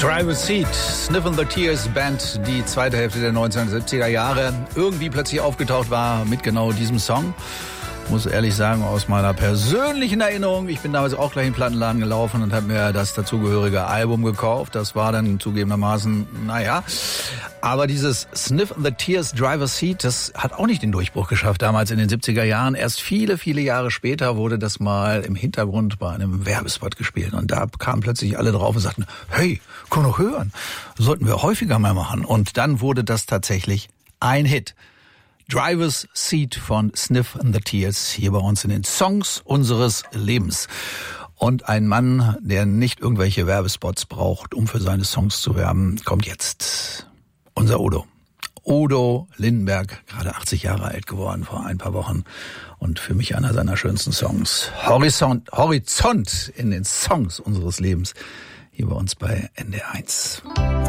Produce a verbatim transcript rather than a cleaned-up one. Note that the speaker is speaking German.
Driver's Seat, Sniff and the Tears Band, die zweite Hälfte der neunzehnhundertsiebziger Jahre, irgendwie plötzlich aufgetaucht war mit genau diesem Song. Muss ehrlich sagen, aus meiner persönlichen Erinnerung, ich bin damals auch gleich in den Plattenladen gelaufen und habe mir das dazugehörige Album gekauft. Das war dann zugegebenermaßen, naja, aber dieses Sniff and the Tears Driver's Seat, das hat auch nicht den Durchbruch geschafft damals in den siebziger Jahren. Erst viele, viele Jahre später wurde das mal im Hintergrund bei einem Werbespot gespielt und da kamen plötzlich alle drauf und sagten, hey, komm doch hören, sollten wir häufiger mal machen. Und dann wurde das tatsächlich ein Hit. Driver's Seat von Sniff and the Tears, hier bei uns in den Songs unseres Lebens. Und ein Mann, der nicht irgendwelche Werbespots braucht, um für seine Songs zu werben, kommt jetzt. Unser Udo. Udo Lindenberg, gerade achtzig Jahre alt geworden vor ein paar Wochen. Und für mich einer seiner schönsten Songs. Horizont, Horizont in den Songs unseres Lebens. Hier bei uns bei N D R eins.